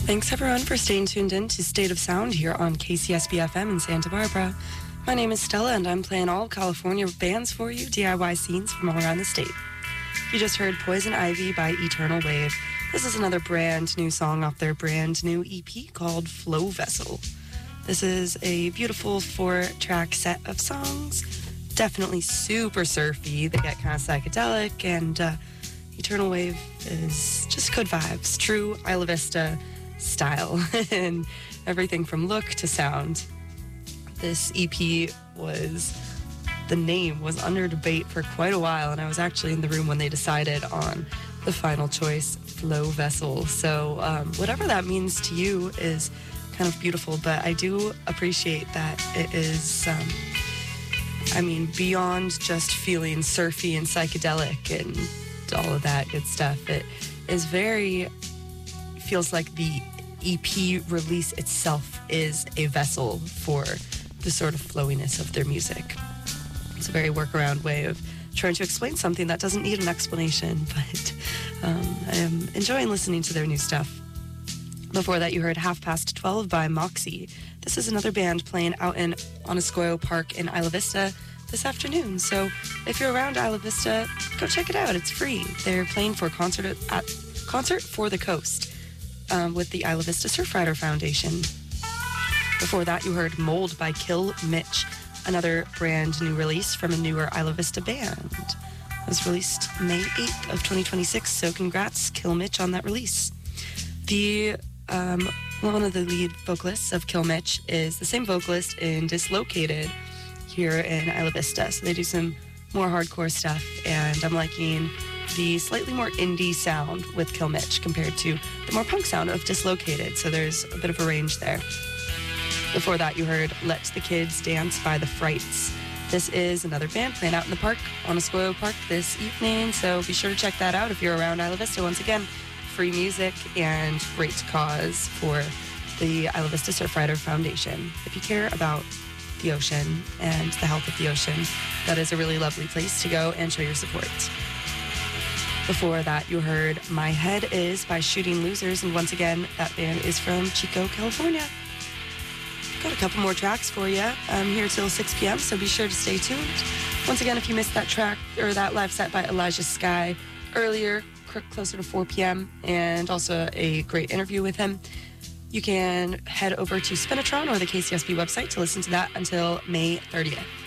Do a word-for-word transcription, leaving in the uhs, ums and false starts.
Thanks everyone for staying tuned in to State of Sound here on K C S B F M in Santa Barbara. My name is Stella and I'm playing all California bands for you, D I Y scenes from all around the state. You just heard Poison Ivy by Eternal Wave. This is another brand new song off their brand new E P called Flow Vessel. This is a beautiful four-track set of songs. Definitely super surfy. They get kind of psychedelic, and uh, Eternal Wave is just good vibes. True Isla Vista style, and everything from look to sound. This E P was, the name was under debate for quite a while, and I was actually in the room when they decided on the final choice, Flow Vessel. So um, whatever that means to you is kind of beautiful, but I do appreciate that it is, um, I mean, beyond just feeling surfy and psychedelic and all of that good stuff. It is very, feels like the E P release itself is a vessel for the sort of flowiness of their music. It's a very workaround way of trying to explain something that doesn't need an explanation, but um, I am enjoying listening to their new stuff. Before that, you heard Half Past twelve by Moxie. This is another band playing out in Oniscoyo Park in Isla Vista this afternoon. So if you're around Isla Vista, go check it out. It's free. They're playing for concert at Concert for the Coast um, with the Isla Vista Surfrider Foundation. Before that, you heard Mold by Kill Mitch, another brand new release from a newer Isla Vista band. It was released May eighth of twenty twenty-six, so congrats, Kill Mitch, on that release. The um, one of the lead vocalists of Kill Mitch is the same vocalist in Dislocated here in Isla Vista, so they do some more hardcore stuff, and I'm liking the slightly more indie sound with Kill Mitch compared to the more punk sound of Dislocated, so there's a bit of a range there. Before that, you heard Let the Kids Dance by The Frights. This is another band playing out in the park, Oniscoyo Park, this evening, so be sure to check that out if you're around Isla Vista. Once again, free music and great cause for the Isla Vista Surfrider Foundation. If you care about the ocean and the health of the ocean, that is a really lovely place to go and show your support. Before that, you heard My Head Is by Shooting Losers, and once again, that band is from Chico, California. Got a couple more tracks for you. I'm here till six p.m., so be sure to stay tuned. Once again, if you missed that track or that live set by Elijah Sky earlier, closer to four p.m., and also a great interview with him, you can head over to Spinatron or the K C S B website to listen to that until May thirtieth.